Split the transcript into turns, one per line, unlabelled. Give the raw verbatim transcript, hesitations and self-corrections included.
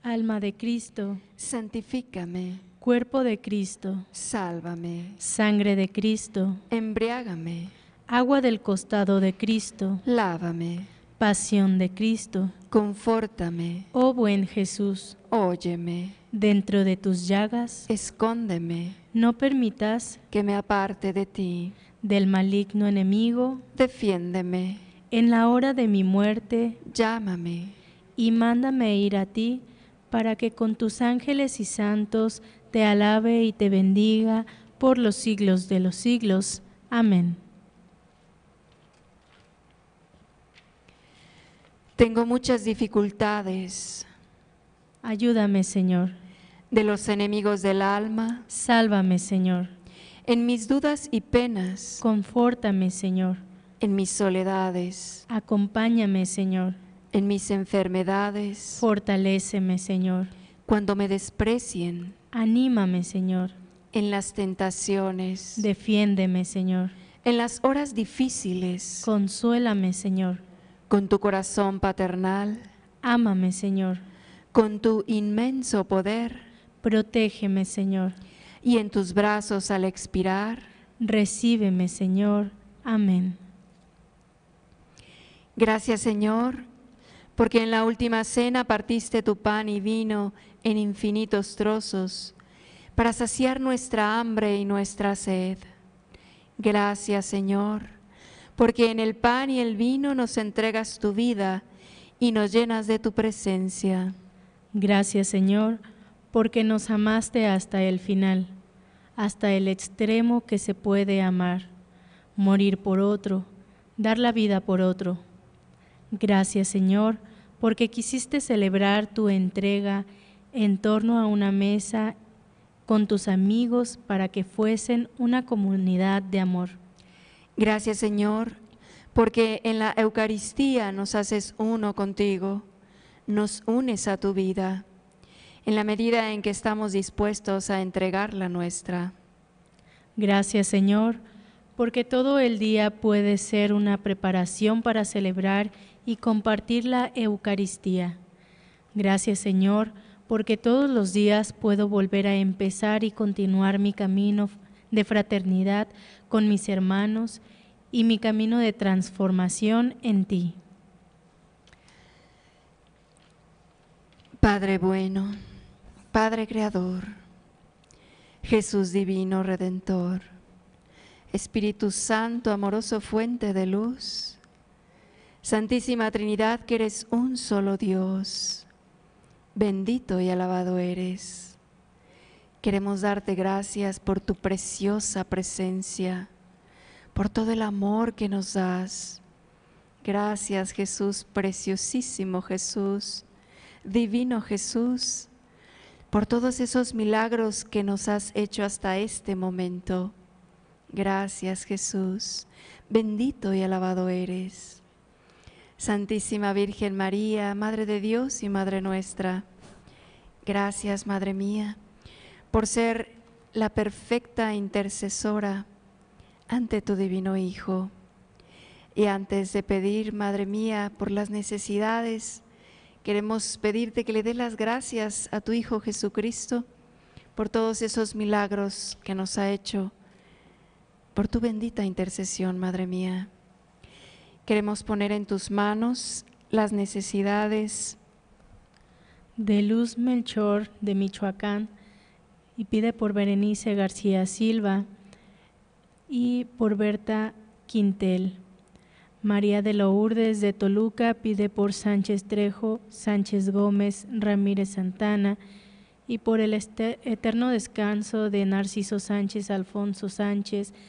Alma de Cristo,
santifícame,
cuerpo de Cristo,
sálvame,
sangre de Cristo,
embriágame,
agua del costado de Cristo,
lávame,
pasión de Cristo,
confórtame,
oh buen Jesús,
óyeme,
dentro de tus llagas,
escóndeme,
no permitas
que me aparte de ti,
del maligno enemigo,
defiéndeme,
en la hora de mi muerte,
llámame,
y mándame ir a ti, para que con tus ángeles y santos te alabe y te bendiga por los siglos de los siglos. Amén.
tengo muchas dificultades
Ayúdame, Señor.
de los enemigos del alma,
Sálvame, Señor.
en mis dudas y penas,
Confórtame, Señor.
en mis soledades,
Acompáñame, Señor.
en mis enfermedades,
Fortaléceme, Señor.
cuando me desprecien,
Anímame, Señor.
en las tentaciones,
Defiéndeme, Señor.
en las horas difíciles,
Consuélame, Señor.
con tu corazón paternal,
Ámame, Señor.
con tu inmenso poder,
Protégeme, Señor.
y en tus brazos al expirar,
Recíbeme, Señor. Amén.
gracias, Señor, porque en la última cena partiste tu pan y vino en infinitos trozos para saciar nuestra hambre y nuestra sed. Gracias, Señor, porque en el pan y el vino nos entregas tu vida y nos llenas de tu presencia.
Gracias, Señor, porque nos amaste hasta el final, hasta el extremo que se puede amar, morir por otro, dar la vida por otro. Gracias, Señor, porque quisiste celebrar tu entrega en torno a una mesa con tus amigos para que fuesen una comunidad de amor.
Gracias, Señor, porque en la Eucaristía nos haces uno contigo, nos unes a tu vida, en la medida en que estamos dispuestos a entregar la nuestra.
Gracias, Señor, porque todo el día puede ser una preparación para celebrar y compartir la Eucaristía. Gracias, Señor, porque todos los días puedo volver a empezar y continuar mi camino de fraternidad con mis hermanos y mi camino de transformación en ti.
Padre bueno, Padre creador, Jesús divino redentor, Espíritu Santo, amoroso fuente de luz, Santísima Trinidad, que eres un solo Dios, bendito y alabado eres. Queremos darte gracias por tu preciosa presencia, por todo el amor que nos das. Gracias, Jesús, preciosísimo Jesús, divino Jesús, por todos esos milagros que nos has hecho hasta este momento. Gracias, Jesús, bendito y alabado eres. Santísima Virgen María, Madre de Dios y Madre nuestra, gracias, Madre mía, por ser la perfecta intercesora ante tu divino Hijo. Y antes de pedir, Madre mía, por las necesidades, queremos pedirte que le dé las gracias a tu Hijo Jesucristo por todos esos milagros que nos ha hecho, por tu bendita intercesión, Madre mía. Queremos poner en tus manos las necesidades
de Luz Melchor de Michoacán, y pide por Berenice García Silva y por Berta Quintel. María de Lourdes de Toluca pide por Sánchez Trejo, Sánchez Gómez, Ramírez Santana, y por el eterno descanso de Narciso Sánchez, Alfonso Sánchez,